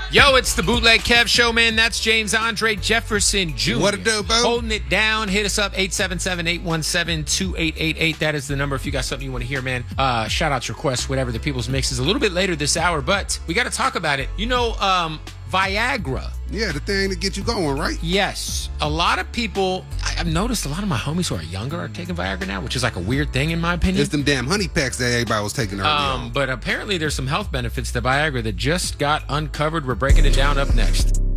Yo, it's the Bootleg Kev Show, man. That's James Andre Jefferson Jr. What it do, bro? Holding it down. Hit us up, 877-817-2888. That is the number if you got something you want to hear, man. Shout out, requests, whatever. The People's Mix is a little bit later this hour, but we got to talk about it. You know, Viagra. Yeah, the thing to get you going, right? Yes. A lot of people, I've noticed a lot of my homies who are younger are taking Viagra now, which is like a weird thing in my opinion. It's them damn honey packs that everybody was taking early on. But apparently there's some health benefits to Viagra that just got uncovered. We're breaking it down up next.